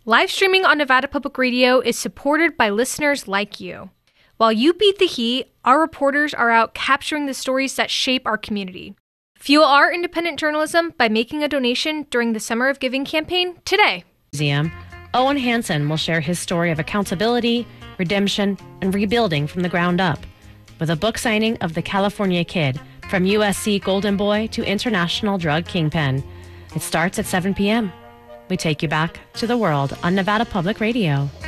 Live streaming on Nevada Public Radio is supported by listeners like you. While you beat the heat, our reporters are out capturing the stories that shape our community. Fuel our independent journalism by making a donation during the Summer of Giving campaign today. Museum, Owen Hansen will share his story of accountability, redemption, and rebuilding from the ground up with a book signing of The California Kid, from USC Golden Boy to international drug kingpin. It starts at 7 p.m. We take you back to the world on Nevada Public Radio.